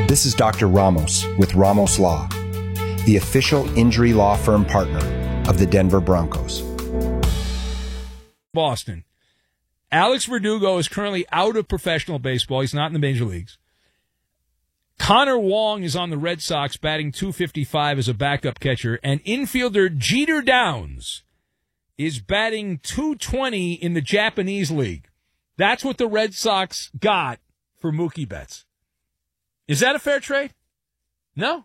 This is Dr. Ramos with Ramos Law, the official injury law firm partner of the Denver Broncos. Boston. Alex Verdugo is currently out of professional baseball. He's not in the major leagues. Connor Wong is on the Red Sox batting .255 as a backup catcher, and infielder Jeter Downs is batting .220 in the Japanese League. That's what the Red Sox got for Mookie Betts. Is that a fair trade? No?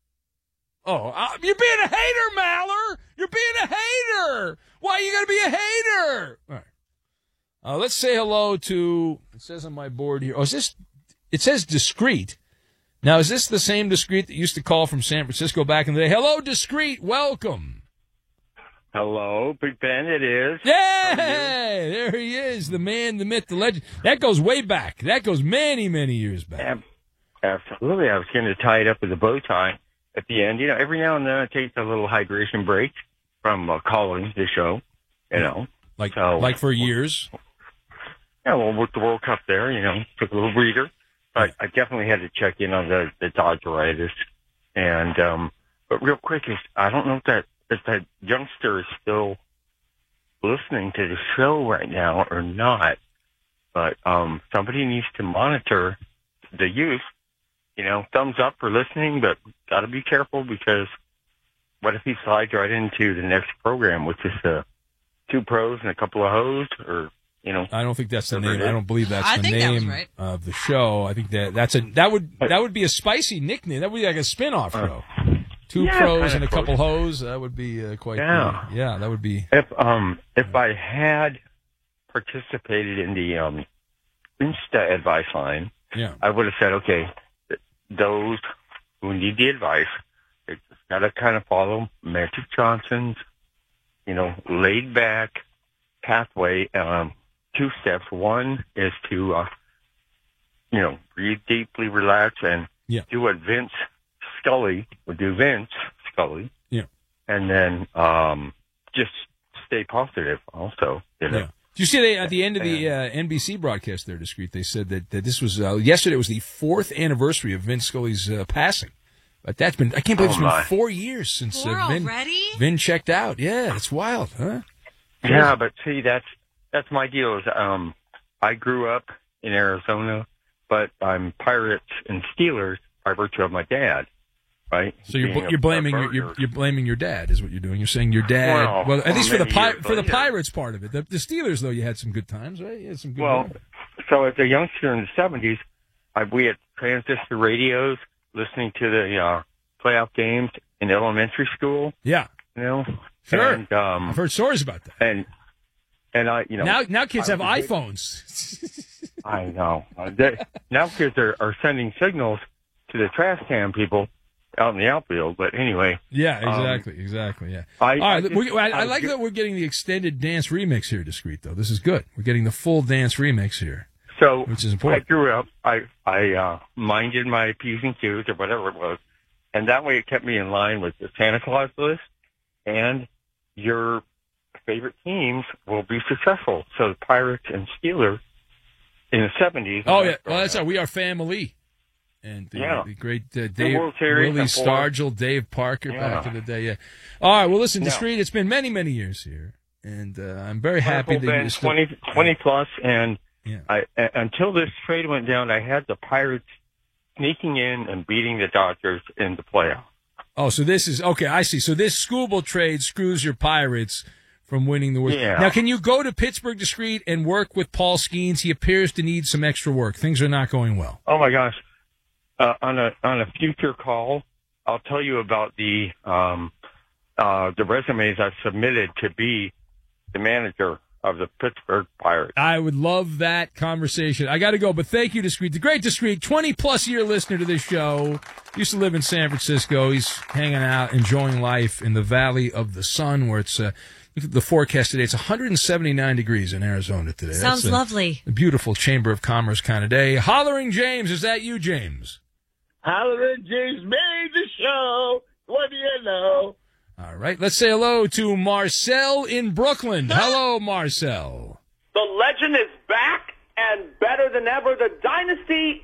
Oh, you're being a hater, Maller. You're being a hater. Why are you going to be a hater? All right. Let's say hello to, it says on my board here, it says Discreet. Now, is this the same Discreet that used to call from San Francisco back in the day? Hello, Discreet. Welcome. Hello, Big Ben, it is. Yeah, there he is, the man, the myth, the legend. That goes way back. That goes many, many years back. Absolutely. I was going to tie it up with a bow tie at the end. You know, every now and then I take a little hydration break from calling the show, you know. Like for years? Yeah, well, with the World Cup there, you know, took a little breather. But I definitely had to check in on the Dodgeritis. And, but real quick, I don't know if that youngster is still listening to the show right now or not, but somebody needs to monitor the youth. You know, thumbs up for listening, but got to be careful because what if he slides right into the next program, which is two pros and a couple of hoes, or you know? I don't think that's the name. I don't believe that's the name of the show. I think that would be a spicy nickname. That would be like a spin-off show. Two pros and a couple hoes. That would be quite. Yeah, that would be. If I had participated in the Insta advice line, I would have said, okay, those who need the advice, they just got to kind of follow Magic Johnson's, you know, laid back pathway. 2 steps. One is to, you know, breathe deeply, relax, and do what Vince Scully would do. And then just stay positive. Also, you know. Do you see at the end of the NBC broadcast there, Discreet, they said that this was yesterday was the 4th anniversary of Vince Scully's passing. But I can't believe it's been 4 years since Vin checked out. Yeah, it's wild, huh? Yeah, but see, that's my deal. Is I grew up in Arizona, but I'm Pirates and Steelers by virtue of my dad. Right. So you're blaming your dad is what you're doing. You're saying your dad. Well, at least for the Pirates part of it. The Steelers, though, you had some good times, right? You had some good. Moments. So as a youngster in the 70s, we had transistor radios listening to the playoff games in elementary school. Yeah. You know. Sure. And, I've heard stories about that. And I, you know. Now kids have iPhones. I know. Now kids are sending signals to the trash can people out in the outfield, but anyway. Yeah, exactly, yeah. I like that we're getting the extended dance remix here, Discreet, though. This is good. We're getting the full dance remix here, which is important. I grew up, I minded my P's and Q's or whatever it was, and that way it kept me in line with the Santa Claus list, and your favorite teams will be successful. So the Pirates and Steelers in the 70s. Oh, yeah. Well, that's how we are family. And the great Dave, Willie Stargell, Dave Parker back in the day. Yeah. All right. Well, listen, Discreet, it's been many, many years here. And I'm very happy that you're still 20 plus. And until this trade went down, I had the Pirates sneaking in and beating the Dodgers in the playoffs. Oh, so this is, okay, I see. So this Scooble trade screws your Pirates from winning the World. Yeah. Now, can you go to Pittsburgh, Discreet, and work with Paul Skeens? He appears to need some extra work. Things are not going well. Oh, my gosh. On a future call, I'll tell you about the resumes I've submitted to be the manager of the Pittsburgh Pirates. I would love that conversation. I got to go, but thank you, Discreet. The great Discreet, 20-plus year listener to this show. Used to live in San Francisco. He's hanging out, enjoying life in the Valley of the Sun, where it's look at the forecast today. It's 179 degrees in Arizona today. Sounds lovely. A beautiful Chamber of Commerce kind of day. Hollering James, is that you, James? Hollering James made the show. What do you know? All right. Let's say hello to Marcel in Brooklyn. Hello, Marcel. The legend is back and better than ever. The dynasty